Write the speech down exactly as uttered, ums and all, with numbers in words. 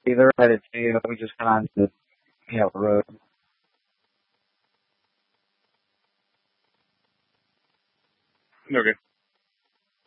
They're headed to you. We just got on the, you know, road. Okay.